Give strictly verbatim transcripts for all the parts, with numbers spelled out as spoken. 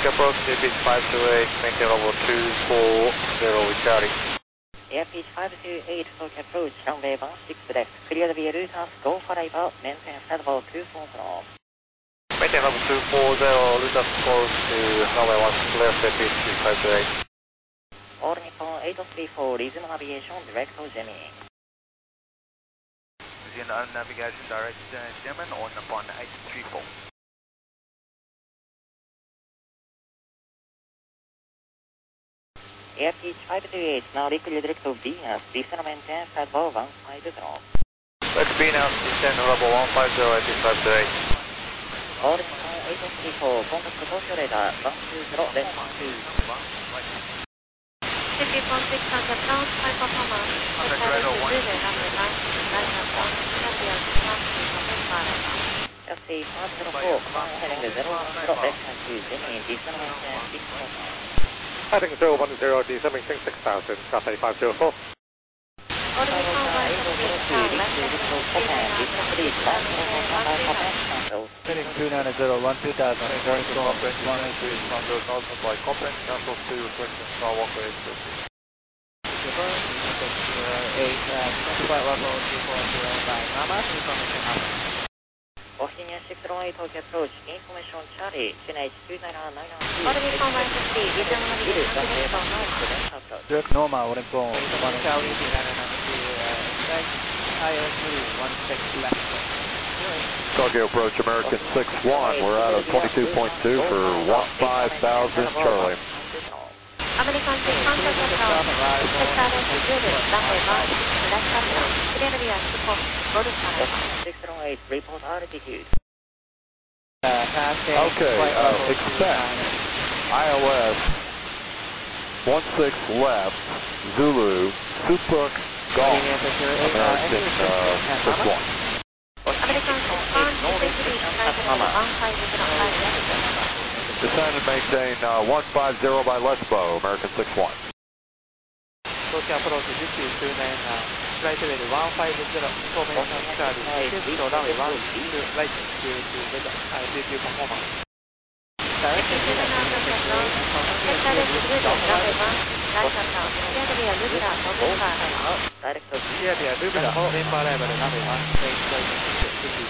Tokyo approach, Airfield five two eight, maintain level two four zero with Charlie. Airfield five two eight, Tokyo approach, runway one six left, clear the V L routers, go for arrival, maintain flight level two four zero. Maintain level two four zero, routers close to runway one six left, Airfield five two eight. All Nippon eight three four, resume navigation, direct to Gemini. Resume navigation, direct to Gemini on Nippon eight three four. Airfield five two eight, now clear direct to Venus, descend maintain flight level one five zero. Let's be now, descend level one five zero, Airfield five two eight. All Nippon eight three four, contact Tokyo radar, one two zero, left two. City four six hundred pounds, high performance. Contact radar one two zero. Taxi five zero four, heading zero one zero, left two, Gemini, descend maintain six thousand. Heading zero one zero, descending six thousand, Cathay five zero four. Heading two nine zero, one two thousand, very strong, one eight three. one thousand by Cochrane, cancel to requesting Skywalker Express. Confirm, eight, twenty-five level two four zero by Mama, information Mama. Oceania six zero eight, Tokyo approach, information Charlie, China H two nine nine nine two. All Nippon one fifty, resume navigation, direct to Direct normal, Nippon, one Charlie, nine nine nine two, right, I S U, one six left. Tokyo approach American six one, we're out of twenty-two point two for one five thousand Charlie. American six hundred control, expect direct to Zulu, runway one six left approach, clear via support, go to Channel six zero eight, report altitude. Okay, uh, expect I L S one six left, Zulu, Super Golf, American uh, six one. American six one, three one five zero five. Descend and maintain uh, one five zero by Lesbo, American six one. Tokyo approach, this is two nine nine, flight level one five zero, information Charlie, shift to runway one two, right to to weather, uh, to to performance. Direct to China, expect direct to Zulu, runway one right approach, clear via Lubra, November arrival. Direct to clear via Lubra, November arrival, runway one, right, right, fifty.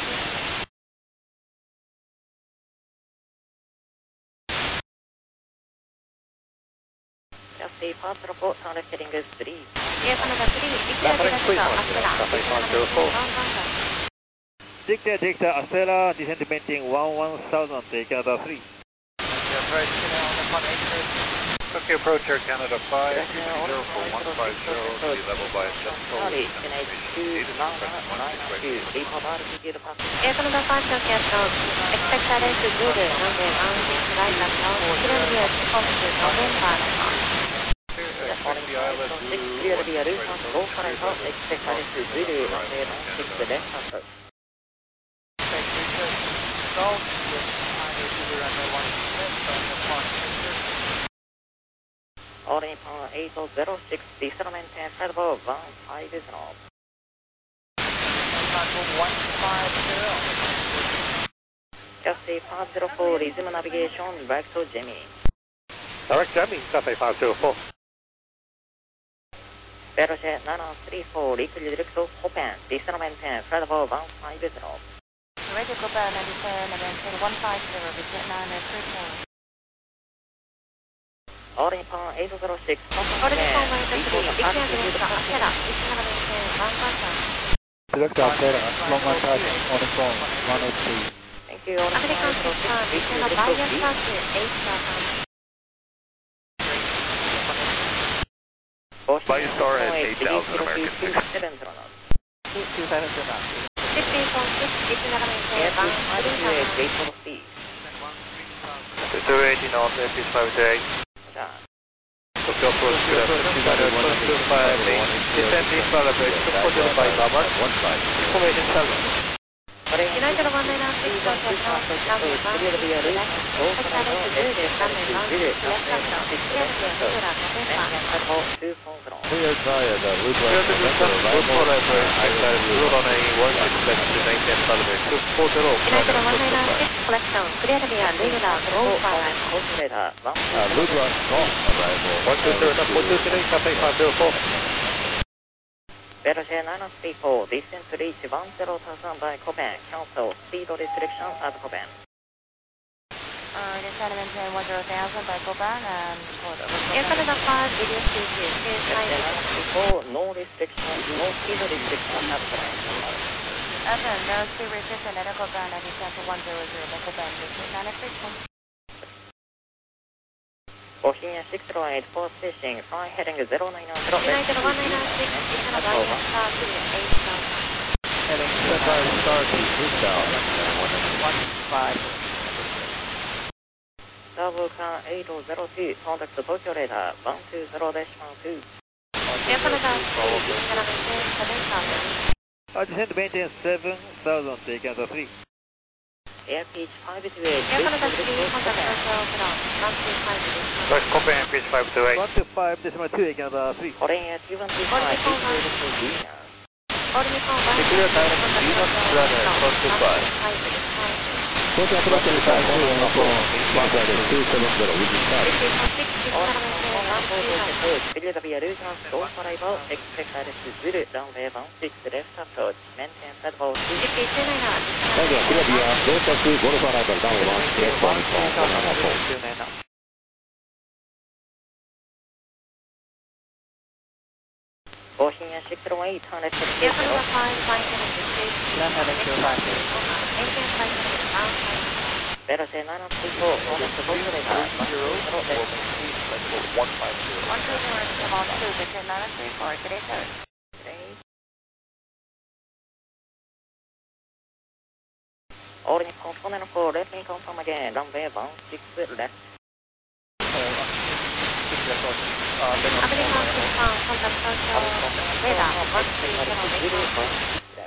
Taxi five zero four, turn left heading is three. Air Canada three, declare direct to Acela. Declare direct to Acela, descend maintain one one thousand, Canada three. Yeah, right, on the one eight three. Tokyo approach Air Canada five, zero four one five zero, sea level by Central. Charlie, China H two nine nine two, report altitude pass. Air Canada five Tokyo approach, expect direct to Zulu, runway one six right approach, clear via support to November arrival. Responding to six, clear via routers, go for arrival, expect direct to Zulu, runway one six left approach. All Nippon eight zero six, descend maintain flight level one five zero. Taxi five zero four, resume navigation, direct to Gemini. Direct Gemini, Cathay five zero four. Veloce nine three four, clear direct to Copen, descend maintain flight level one five zero. Radio Copen, descend maintain one five zero, visit nine three four. All Nippon eight zero six, All Nippon one three, declare direct to Acela, descend maintain one thousand. Direct to Acela, long one thousand, on the phone, one eight three. Thank you, all Nippon American eight zero six six, one, descend clear via direct to B. Turkey, eight thousand. Baystar at eight thousand, American six. two seven two nine. City four six, descend maintain one three thousand. Report speed. two eighty north, Airfield five two eight. Tokyo approach, good afternoon, close to five eight. Descend in Parabase, supported by Babar. Information Charlie. United one nine six, contact north, runway one six left. Vector is Zulu, runway one six left approach. Clear to be a regular November. Clear Triad, uh, Blue Clear Flag, to November, Houston, arrival. Blue Library, rule on a one six left to maintain Sullivan, two four zero. United one nine six, collect down. Clear to be a regular Golf arrival. Uh, Blue Flag, Golf, arrival. one two zero, four two today, Cafe five zero four. Vero J nine three four, distance reach one zero thousand by Copen, cancel speed restriction at Copen. Uh, descend maintain one zero thousand by Copen and Air Canada five, reduce Q two, clear J nine three four, no restriction, no speed restriction at Copen. Evan, no speed restriction at Copen and descend to one zero zero by Copen, descend nine three four. Bohemia six zero eight, for fishing, fly heading zero nine zero. United one nine six, descend one eight star to eight thousand. Heading Central Star to eight thousand. one five. Starbucan eight zero two, contact Tokyo radar one two zero decimal two. Air Canada three, descend maintain seven thousand. Uh, descend maintain seven thousand, take out three. Air pitch five two eight. Air Canada three, contact Tokyo ground one two five decimal. West Copen, pitch five two eight. one two five decimal two, take out three. Korean Air two one two five, deep to Venus. All Nippon one Clear direct Venus, runway one two five. Total approach is five two one four, one five two seven zero, we dispatch. Clear to be a Luton, go for arrival, expect direct to Zulu, runway one six left approach, maintain set hold two. Okay, clear via Lotus, Golf arrival, down one, left one, one and a four. Bohemia six zero eight, turn left to Air Canada five, flying heading to six. Left heading to five. Maintain flight heading to ground five. Vero J nine three four, contact Tokyo radar one two zero decimal one five zero. one two zero decimal two, Victor nine three four, today third. three. All Nippon four nine four, let me confirm again, runway one six left. American six one, contact Tokyo radar one three zero decimal two.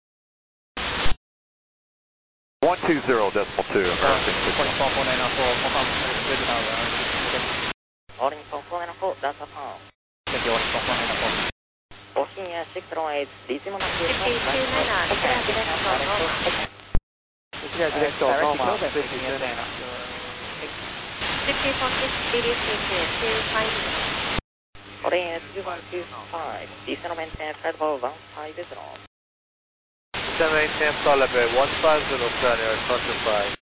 one two zero decimal two, American six one. All Nippon four nine four, that's a pound. Bohemia six zero eight, decimal number fifty two nine nine, clear direct to Roma. Clear direct to Roma, switching in. fifty four six, reduce Q two, two five zero. Korean two one two five, decimal maintain flight level one five zero. Maintain Sullivan, one five zero, Sunny, one two five.